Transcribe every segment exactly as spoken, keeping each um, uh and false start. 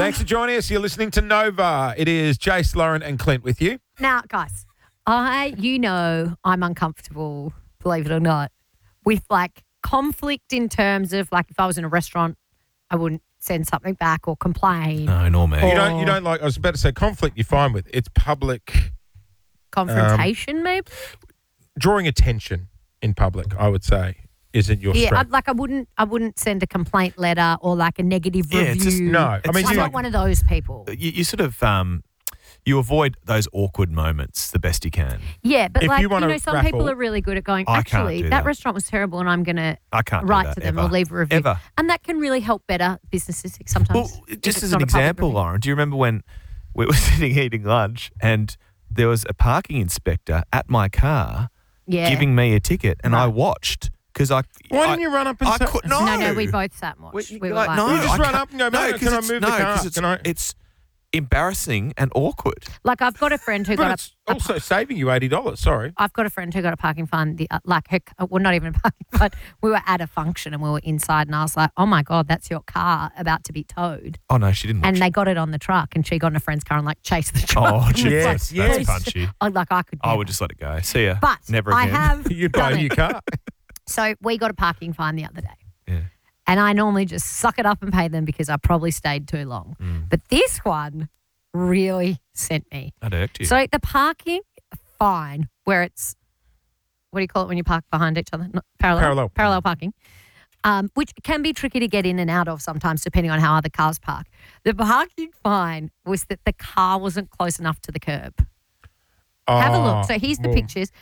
Thanks for joining us. You're listening to Nova. It is Jace, Lauren and Clint with you. Now, guys, I, you know, I'm uncomfortable, believe it or not, with like conflict in terms of like if I was in a restaurant, I wouldn't send something back or complain. No, nor me. You don't, you don't like, I was about to say conflict you're fine with. It's public. Confrontation, um, maybe? Drawing attention in public, I would say, isn't your Yeah, strength. I, like I wouldn't I wouldn't send a complaint letter or like a negative Yeah, review. it's just- no. I It's mean, I'm you, not one of those people. You, you sort of um, you avoid those awkward moments the best you can. Yeah, but If like, you you, wanna know, some raffle- people are really good at going, I can't actually, do that that. restaurant was terrible and I'm going to I can't do write that to them ever. or leave a review. Ever. And that can really help better businesses sometimes. Well, if just it's as not an a public example, review. Lauren, do you remember when we were sitting eating lunch and there was a parking inspector at my car Yeah. giving me a ticket and I Right. watched because I. why I, didn't you run up and I say? could no. No, no, we both sat and watched. We- We were like, like, no, You just I run can't- up and go, no, "Mate, 'cause can I it's- move the no, car? 'cause It's, Can I-" it's embarrassing and awkward. like I've got a friend who But got it's a, a also saving you eighty dollars. Sorry. I've got a friend who got a parking fine. The uh, like her, uh, well, not even a parking fine. We were at a function and we were inside, and I was like, "Oh my god, that's your car about to be towed." Oh no, she didn't. And watch they got it on the truck, and she got in a friend's car and like chased the truck. Oh, And was geez, like, that's, yes. that's punchy. I, like I could. I never. would just let it go. See ya. But never I again. have You'd buy a done new it. car. So we got a parking fine the other day. Yeah. And I normally just suck it up and pay them because I probably stayed too long. Mm. But this one really sent me. That irked you. So the parking fine, where it's, what do you call it when you park behind each other? Not parallel. Parallel. Parallel parking, um, which can be tricky to get in and out of sometimes depending on how other cars park. The parking fine was that the car wasn't close enough to the curb. Have a look. So here's the Oh, pictures.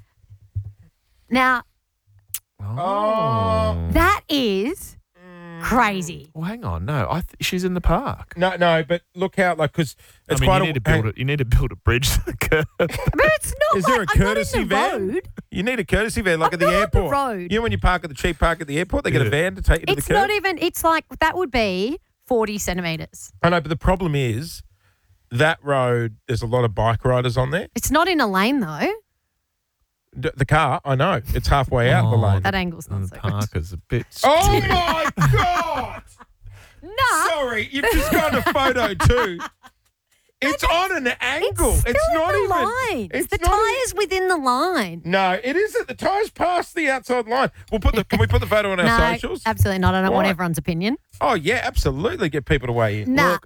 Now, Oh. that is crazy. Well, hang on. No, I th- she's in the park. No, no, but look how, like, because it's I mean, quite you a need to build it. You need to build a bridge to the curb. But it's not Is like, there a I'm not courtesy in the van? road. You need a courtesy van, like I'm at the not on the airport. road. You know when you park at the cheap park at the airport, they get a Yeah. van to take you to It's the curb? not even, it's like, that would be forty centimetres. I know, but the problem is that road, there's a lot of bike riders on there. It's not in a lane though. D- the car, I know, it's halfway out the Oh, lane. That angle's not And so the good. park is a bit. Oh, my God! Nah, Sorry, you've just got a photo too. It's on an angle. it's It's, still not in the even. line. It's the not tyre's within the line. No, it isn't. The tyre's past the outside line. We'll put the. Can we put the photo on our No, socials? absolutely not. I don't want Why? everyone's opinion. Oh yeah, absolutely. Get people to weigh in. Nah. Look,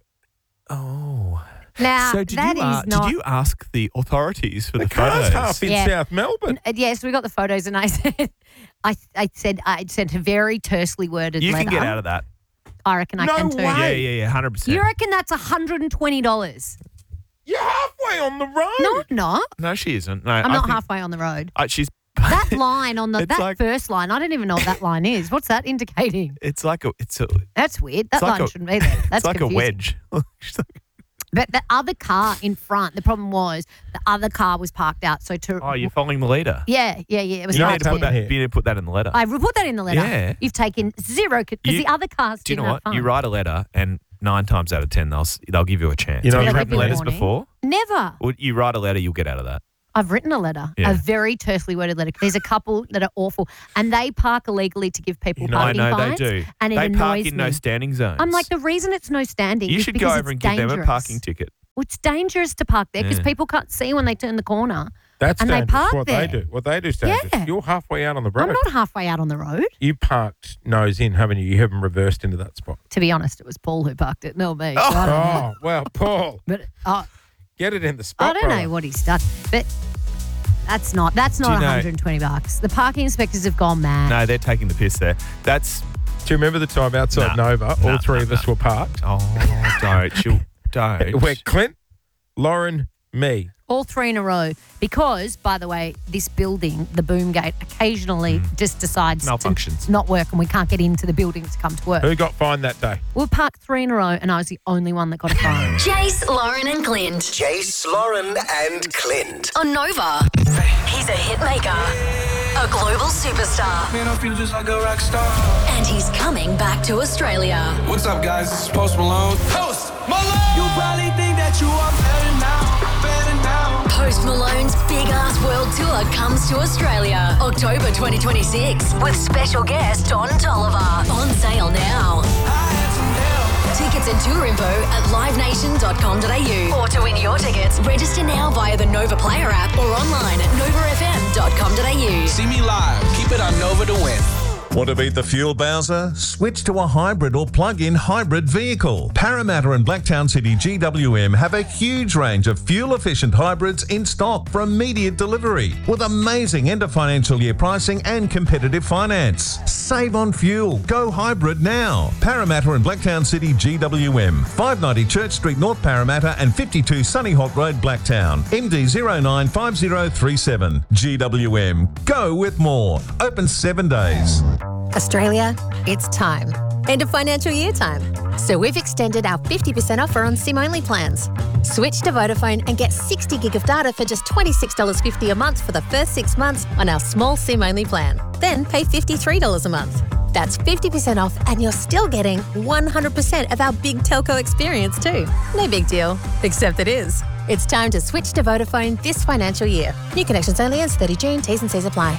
Oh. Now, So did that you is uh, not. did you ask the authorities for the, the car's photos? half in Yeah. South Melbourne. Uh, Yes, we got the photos, and I said, I, I said, I sent a very tersely worded You letter. can get out of that. I reckon I No can too. way. Yeah, yeah, yeah, hundred percent. You reckon that's one hundred and twenty dollars? You're halfway on the road. No, I'm not. No, she isn't. No, I'm I not think, halfway on the road. Uh, she's. That line on the It's that like- first line, I don't even know what that line is. What's that indicating? It's like a. It's a. That's weird. That It's like line a- shouldn't be there. That's it's like confusing. a wedge. She's like, But the other car in front, the problem was the other car was parked out. So to oh, you're following the leader. yeah, yeah, yeah. It was You right need to put there. that. here. You need to put that in the letter. I report that in the letter. Yeah. You've taken zero because You- the other cars Do you didn't know have what? fun. You write a letter, and nine times out of ten, they'll s- they'll give you a chance. You know, Have you you have written to letters warning. before? Never. Well, you write a letter, you'll get out of that. I've written a letter, Yeah. a very tersely worded letter. There's a couple that are awful, and they park illegally to give people You know, I parking know fines. they do. And it they park annoys in me. no standing zones. I'm like, the reason it's no standing you is should because go over it's and give dangerous. them a parking ticket. Well, it's dangerous to park there because Yeah. people can't see when they turn the corner. That's And they dangerous. park what there. they do. What they do is dangerous. Yeah. You're halfway out on the road. I'm not halfway out on the road. You parked nose in, haven't you? You haven't reversed into that spot. To be honest, it was Paul who parked it, not me. So I don't know. Oh, well, Paul, But uh, get it in the spot. I don't brother. know what he's done. But that's not that's not you know- one hundred twenty bucks. The parking inspectors have gone mad. No, they're taking the piss there. That's Do you remember the time outside Nah. Nova? All Nah, three nah, of us nah. were parked. oh, don't she'll don't. We're Clint, Lauren, me. All three in a row. Because, by the way, this building, the boom gate, occasionally just decides Malfunctions. to not work and we can't get into the building to come to work. Who got fined that day? We were parked three in a row and I was the only one that got a fine. Jace, Lauren and Clint. Jace, Lauren, and Clint. On Nova. He's a hit maker, a global superstar, Man, I feel just like a rock star. and he's coming back to Australia. What's up, guys? This is Post Malone. Post Malone! You probably think that you are better now, better now. Post Malone's big ass world tour comes to Australia October twenty twenty-six with special guest Don Tolliver. On sale now. I had some help. Tickets Tickets and tour info at live nation dot com dot a u. Or to win your tickets, register now via the Nova Player app or online at nova f m dot com dot a u. See me live. Keep it on Nova to win. Want to beat the fuel bowser? Switch to a hybrid or plug-in hybrid vehicle. Parramatta and Blacktown City G W M have a huge range of fuel-efficient hybrids in stock for immediate delivery with amazing end of financial year pricing and competitive finance. Save on fuel. Go hybrid now. Parramatta and Blacktown City G W M. five ninety Church Street, North Parramatta and fifty-two Sunny Hawk Road, Blacktown. M D zero nine five zero three seven. G W M. Go with more. Open seven days. Australia, it's time. End of financial year time. So we've extended our fifty percent offer on SIM-only plans. Switch to Vodafone and get sixty gig of data for just twenty-six dollars fifty a month for the first six months on our small SIM-only plan. Then pay fifty-three dollars a month. That's fifty percent off and you're still getting one hundred percent of our big telco experience too. No big deal, except it is. It's time to switch to Vodafone this financial year. New connections only ends thirtieth of June. T's and C's apply.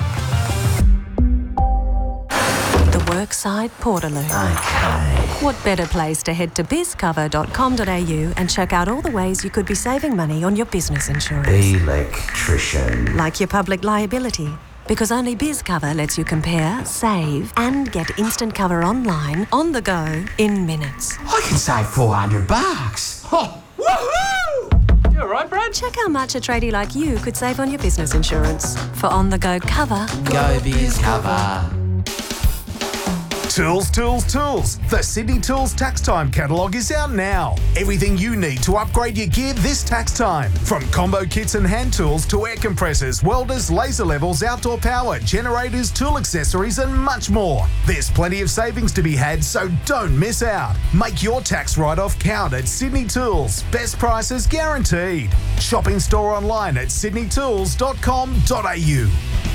Workside Portaloo. Okay. What better place to head to biz cover dot com dot a u and check out all the ways you could be saving money on your business insurance. Electrician. Like your public liability. Because only BizCover lets you compare, save, and get instant cover online, on the go, in minutes. I can save four hundred bucks. Oh, woohoo! You all right, Brad? Check how much a tradie like you could save on your business insurance. For on-the-go cover, Go BizCover. Tools, tools, tools. The Sydney Tools Tax Time catalogue is out now. Everything you need to upgrade your gear this tax time. From combo kits and hand tools to air compressors, welders, laser levels, outdoor power, generators, tool accessories and much more. There's plenty of savings to be had, so don't miss out. Make your tax write-off count at Sydney Tools. Best prices guaranteed. Shop in store online at sydney tools dot com dot a u.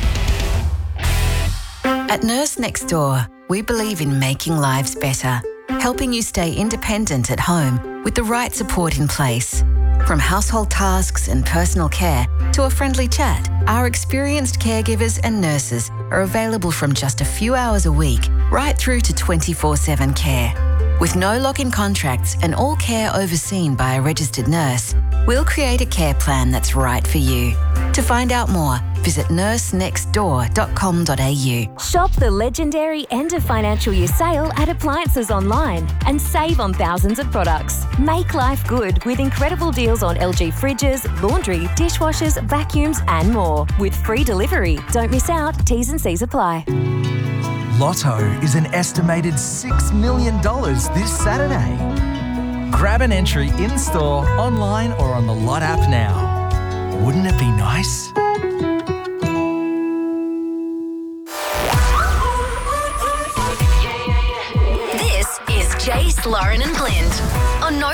At Nurse Next Door, we believe in making lives better, helping you stay independent at home with the right support in place. From household tasks and personal care to a friendly chat, our experienced caregivers and nurses are available from just a few hours a week right through to twenty-four seven care. With no lock-in contracts and all care overseen by a registered nurse, we'll create a care plan that's right for you. To find out more, visit nurse next door dot com dot a u. Shop the legendary end of financial year sale at Appliances Online and save on thousands of products. Make life good with incredible deals on L G fridges, laundry, dishwashers, vacuums and more. With free delivery. Don't miss out. T's and C's apply. Lotto is an estimated six million dollars this Saturday. Grab an entry in-store, online or on the Lot app now. Wouldn't it be nice? This is Jace, Lauren and Clint on No